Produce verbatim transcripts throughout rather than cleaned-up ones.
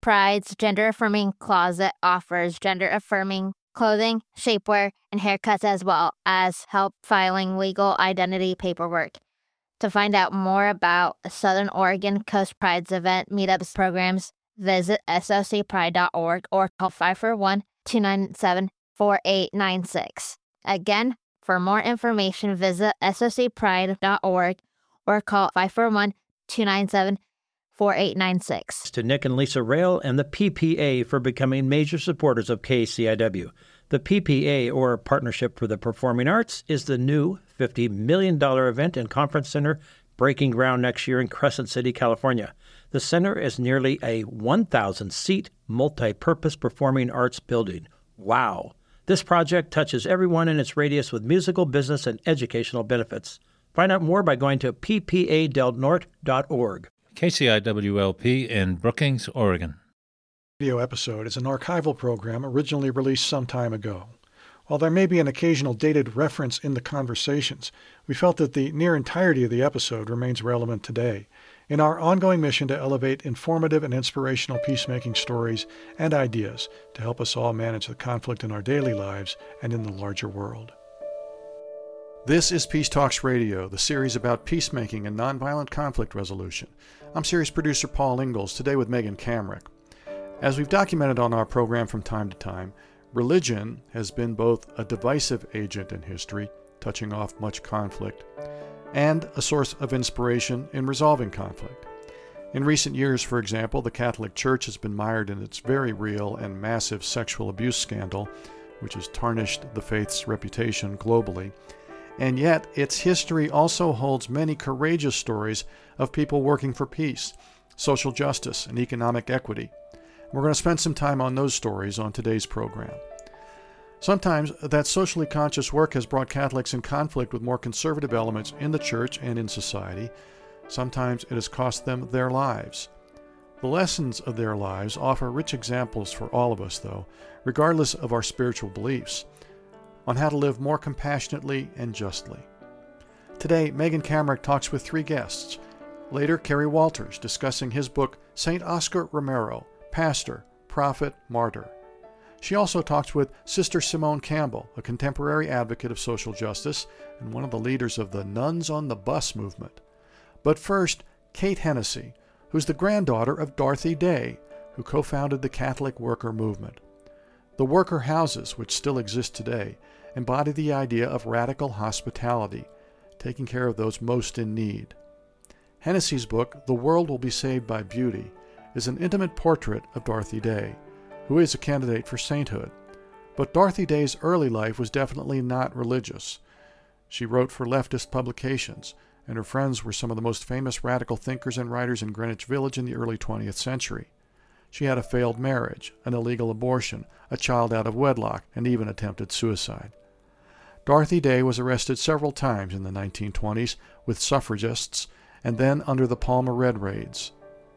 Pride's gender-affirming closet offers gender-affirming clothing, shapewear, and haircuts, as well as help filing legal identity paperwork. To find out more about Southern Oregon Coast Pride's event meetups programs, visit S O C pride dot org or call five four one, two nine seven, four eight nine six. Again, for more information, visit S O C pride dot org or call five four one, two nine seven, four eight nine six. To Nick and Lisa Rail and the P P A for becoming major supporters of K C I W. The P P A, or Partnership for the Performing Arts, is the new fifty million dollars event and conference center breaking ground next year in Crescent City, California. The center is nearly a one thousand seat multi-purpose performing arts building. Wow! This project touches everyone in its radius with musical, business, and educational benefits. Find out more by going to p p a del norte dot org. K C I W L P in Brookings, Oregon. Video episode is an archival program originally released some time ago. While there may be an occasional dated reference in the conversations, we felt that the near entirety of the episode remains relevant today in our ongoing mission to elevate informative and inspirational peacemaking stories and ideas to help us all manage the conflict in our daily lives and in the larger world. This is Peace Talks Radio, the series about peacemaking and nonviolent conflict resolution. I'm series producer Paul Ingalls, today with Megan Kamrick. As we've documented on our program from time to time, religion has been both a divisive agent in history, touching off much conflict, and a source of inspiration in resolving conflict. In recent years, for example, the Catholic Church has been mired in its very real and massive sexual abuse scandal, which has tarnished the faith's reputation globally. And yet, its history also holds many courageous stories of people working for peace, social justice, and economic equity. We're going to spend some time on those stories on today's program. Sometimes that socially conscious work has brought Catholics in conflict with more conservative elements in the church and in society. Sometimes it has cost them their lives. The lessons of their lives offer rich examples for all of us, though, regardless of our spiritual beliefs, on how to live more compassionately and justly. Today, Megan Kamrick talks with three guests. Later, Kerry Walters discussing his book, Saint Oscar Romero, Pastor, Prophet, Martyr. She also talks with Sister Simone Campbell, a contemporary advocate of social justice and one of the leaders of the Nuns on the Bus movement. But first, Kate Hennessy, who's the granddaughter of Dorothy Day, who co-founded the Catholic Worker Movement. The worker houses, which still exist today, embody the idea of radical hospitality, taking care of those most in need. Hennessy's book, The World Will Be Saved by Beauty, is an intimate portrait of Dorothy Day, who is a candidate for sainthood. But Dorothy Day's early life was definitely not religious. She wrote for leftist publications, and her friends were some of the most famous radical thinkers and writers in Greenwich Village in the early twentieth century. She had a failed marriage, an illegal abortion, a child out of wedlock, and even attempted suicide. Dorothy Day was arrested several times in the nineteen twenties with suffragists, and then under the Palmer Red raids.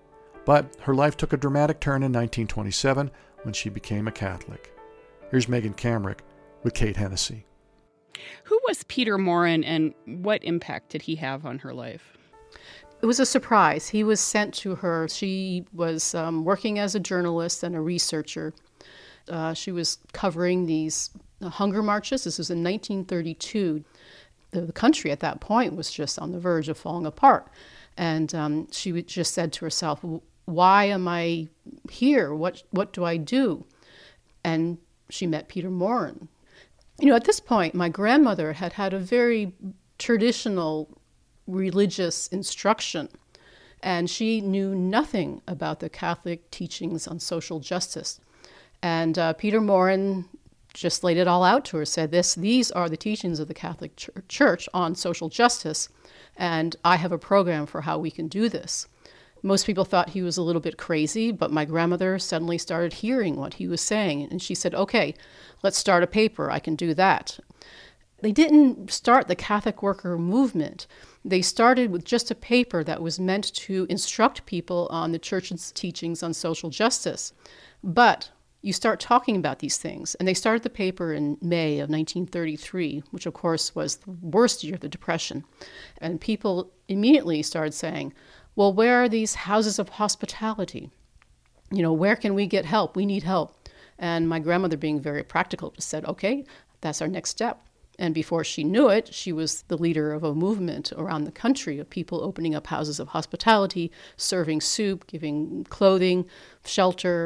But her life took a dramatic turn in nineteen twenty-seven when she became a Catholic. Here's Megan Kamrick with Kate Hennessy. Who was Peter Maurin, and what impact did he have on her life? It was a surprise. He was sent to her. She was um, working as a journalist and a researcher. Uh, she was covering these uh, hunger marches. This was in nineteen thirty-two. The, the country at that point was just on the verge of falling apart. And um, she just said to herself, why am I here? What what do I do? And she met Peter Maurin. You know, at this point, my grandmother had had a very traditional religious instruction, and she knew nothing about the Catholic teachings on social justice. And uh, Peter Maurin just laid it all out to her, said, this, these are the teachings of the Catholic Ch- Church on social justice, and I have a program for how we can do this. Most people thought he was a little bit crazy, but my grandmother suddenly started hearing what he was saying, and she said, okay, let's start a paper, I can do that. They didn't start the Catholic Worker Movement. They started with just a paper that was meant to instruct people on the Church's teachings on social justice. But you start talking about these things, and they started the paper in May of nineteen thirty-three, which of course was the worst year of the Depression. And people immediately started saying, well, where are these houses of hospitality? you know, where can we get help? We need help. And my grandmother, being very practical, just said, okay, that's our next step. And before she knew it, she was the leader of a movement around the country of people opening up houses of hospitality, serving soup, giving clothing, shelter,